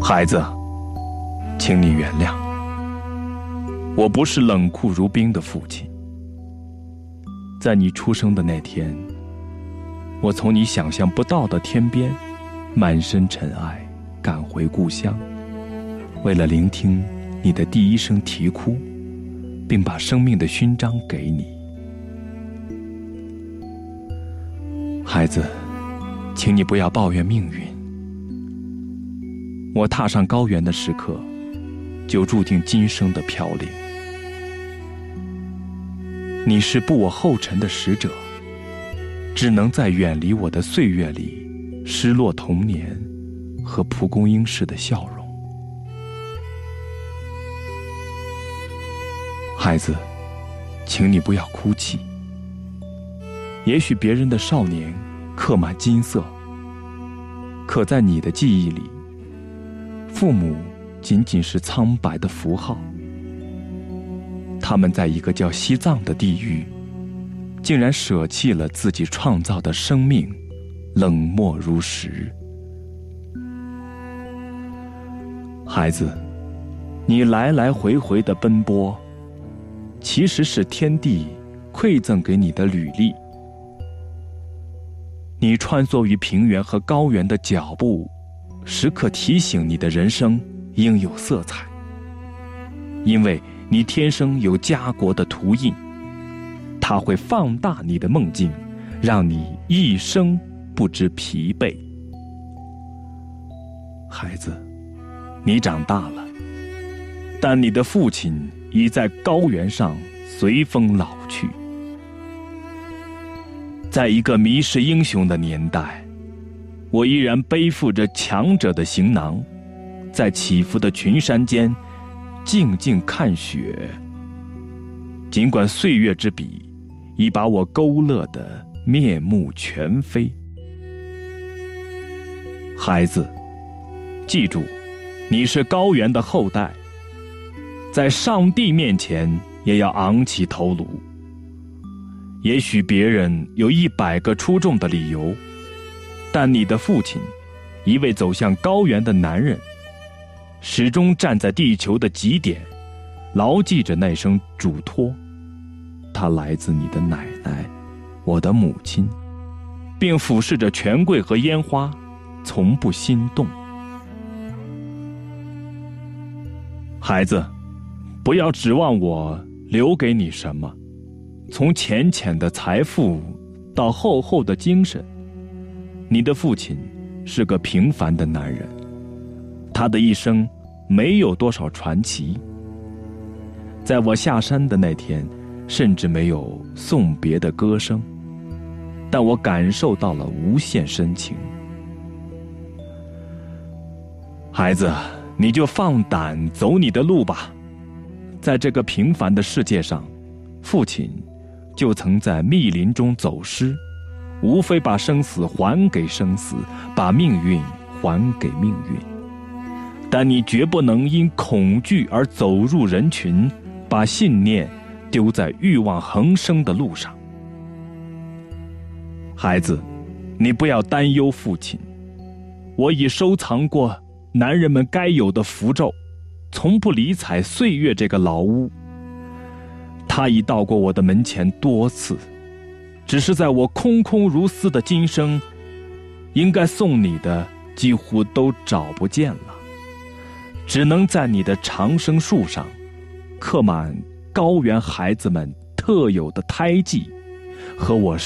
孩子，请你原谅，我不是冷酷如冰的父亲。在你出生的那天，我从你想象不到的天边，满身尘埃赶回故乡，为了聆听你的第一声啼哭，并把生命的勋章给你。孩子，请你不要抱怨命运。我踏上高原的时刻，就注定今生的飘零。你是步我后尘的使者，只能在远离我的岁月里，失落童年和蒲公英式的笑容。孩子，请你不要哭泣。也许别人的少年刻满金色，可在你的记忆里，父母仅仅是苍白的符号。他们在一个叫西藏的地狱，竟然舍弃了自己创造的生命，冷漠如石。孩子，你来来回回的奔波，其实是天地馈赠给你的履历。你穿梭于平原和高原的脚步，时刻提醒你的人生应有色彩。因为你天生有家国的图印，它会放大你的梦境，让你一生不知疲惫。孩子，你长大了，但你的父亲已在高原上随风老去。在一个迷失英雄的年代，我依然背负着强者的行囊，在起伏的群山间静静看雪。尽管岁月之笔已把我勾勒得面目全非。孩子，记住，你是高原的后代，在上帝面前也要昂起头颅。也许别人有100个出众的理由，但你的父亲，一位走向高原的男人，始终站在地球的极点，牢记着那声嘱托。他来自你的奶奶，我的母亲，并俯视着权贵和烟花，从不心动。孩子，不要指望我留给你什么，从浅浅的财富到厚厚的精神。你的父亲是个平凡的男人，他的一生没有多少传奇。在我下山的那天，甚至没有送别的歌声，但我感受到了无限深情。孩子，你就放胆走你的路吧。在这个平凡的世界上，父亲就曾在密林中走失，无非把生死还给生死，把命运还给命运。但你绝不能因恐惧而走入人群，把信念丢在欲望横生的路上。孩子，你不要担忧父亲，我已收藏过男人们该有的符咒，从不理睬岁月这个老屋。他已到过我的门前多次，只是在我空空如斯的今生，应该送你的几乎都找不见了，只能在你的长生树上刻满高原孩子们特有的胎记和我